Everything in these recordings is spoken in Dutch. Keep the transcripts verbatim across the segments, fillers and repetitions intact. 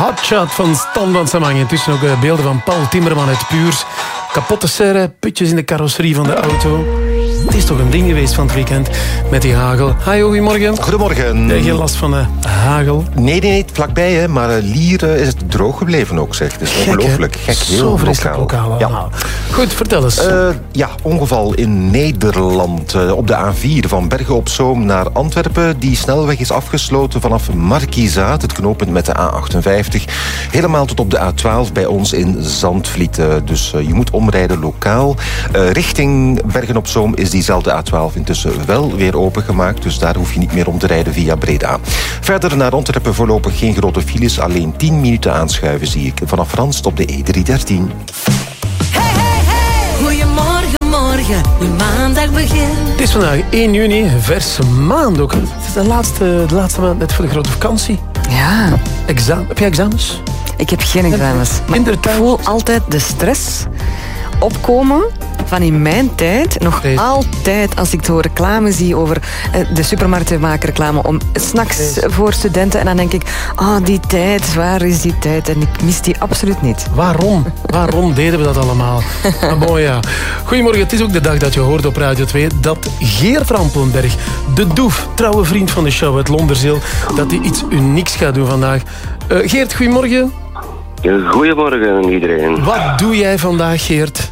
Hotshot van Stan van Samang. Intussen ook uh, beelden van Paul Timmerman uit Puurs. Kapotte serre, putjes in de carrosserie van de auto. Het is toch een ding geweest van het weekend met die hagel. Hi, goedemorgen. Goedemorgen. Heb je geen last van uh, hagel? Nee, nee, nee, vlakbij, hè, maar uh, Lier uh, is het droog gebleven ook, zeg. Het is Gek, ongelooflijk. Gek, heel zo vreselijk lokaal. lokaal. Ja. Goed, vertel eens. Uh, ja, ongeval in Nederland. Uh, op de A vier van Bergen op Zoom naar Antwerpen. Die snelweg is afgesloten vanaf Markizaat, het knooppunt met de A achtenvijftig. Helemaal tot op de A twaalf bij ons in Zandvliet. Uh, dus uh, je moet omrijden lokaal. Uh, richting Bergen op Zoom is diezelfde A twaalf intussen wel weer opengemaakt. Dus daar hoef je niet meer om te rijden via Breda. Verder naar Antwerpen voorlopig geen grote files. Alleen tien minuten aanschuiven zie ik. Vanaf Ranst op de E driehonderddertien. Hey, hey, hey. Goedemorgen, morgen. Uw maandag begint. Het is vandaag één juni, een verse maand ook. Het is de laatste, de laatste maand net voor de grote vakantie. Ja. Examen. Heb je examens? Ik heb geen examens. Maar Minder ik thuis? voel altijd de stress opkomen van in mijn tijd. Nog Vrees. altijd als ik zo reclame zie over uh, de supermarkten maken reclame om s'nachts Vrees. voor studenten. En dan denk ik, ah, oh, die tijd, waar is die tijd? En ik mis die absoluut niet. Waarom? Waarom deden we dat allemaal? Maar bon, ja. Goedemorgen, het is ook de dag dat je hoort op Radio twee dat Geert Rampelenberg, de doef, trouwe vriend van de show uit Londerzeel, dat hij iets unieks gaat doen vandaag. Uh, Geert, goedemorgen. Goedemorgen iedereen. Wat doe jij vandaag, Geert?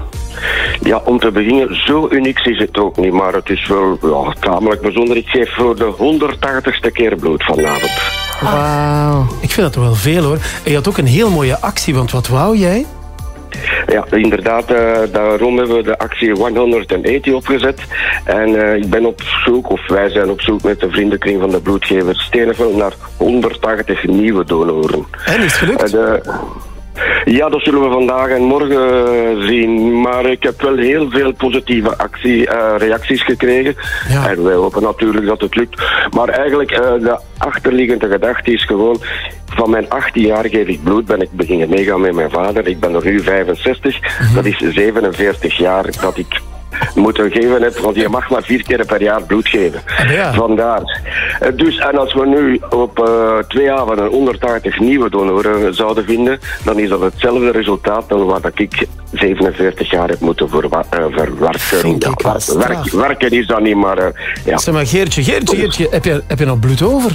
Ja, om te beginnen, zo uniek is het ook niet, maar het is wel ja, tamelijk bijzonder. Ik geef voor de honderdtachtigste keer bloed vanavond. Wauw. Ik vind dat toch wel veel, hoor. En je had ook een heel mooie actie, want wat wou jij? Ja, inderdaad, uh, daarom hebben we de actie honderdtachtig opgezet. En uh, ik ben op zoek, of wij zijn op zoek met de vriendenkring van de bloedgever Steneveld naar honderdtachtig nieuwe donoren. En is het gelukt? Uh, de, Ja, dat zullen we vandaag en morgen zien. Maar ik heb wel heel veel positieve actie, uh, reacties gekregen. Ja. En wij hopen natuurlijk dat het lukt. Maar eigenlijk, uh, de achterliggende gedachte is gewoon... Van mijn achttien jaar geef ik bloed, ben ik beginnen meegaan met mijn vader. Ik ben er nu vijfenzestig. Mm-hmm. Dat is zevenenveertig jaar dat ik moeten geven heb, want je mag maar vier keer per jaar bloed geven. Ja. Vandaar. Dus, en als we nu op uh, twee avonden honderdtachtig nieuwe donoren zouden vinden, dan is dat hetzelfde resultaat dan wat ik zevenenveertig jaar heb moeten verwa- uh, verwerken. Ja, werk, werk, werken is dat niet, maar uh, ja. Zeg maar, Geertje, Geertje, Geertje, heb je, heb je nog bloed over?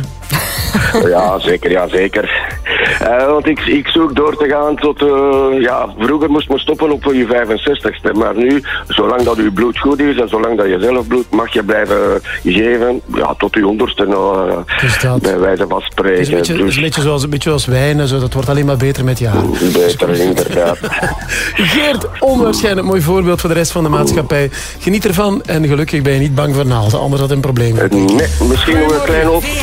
Ja, zeker, ja, zeker. Uh, want ik, ik zoek door te gaan tot... Uh, ja, vroeger moest men stoppen op je vijfenzestigste. Maar nu, zolang dat je bloed goed is en zolang dat je zelf bloed, mag je blijven geven. Ja, tot je honderdste, nou, uh, bij wijze van spreken. Het is een beetje, dus, het is een beetje, zoals, een beetje zoals wijn en zo. Dat wordt alleen maar beter met jaren. Beter, inderdaad. Geert, onwaarschijnlijk mooi voorbeeld voor de rest van de maatschappij. Geniet ervan en gelukkig ben je niet bang voor naalden. Anders had je een probleem. Nee, misschien nog een klein op.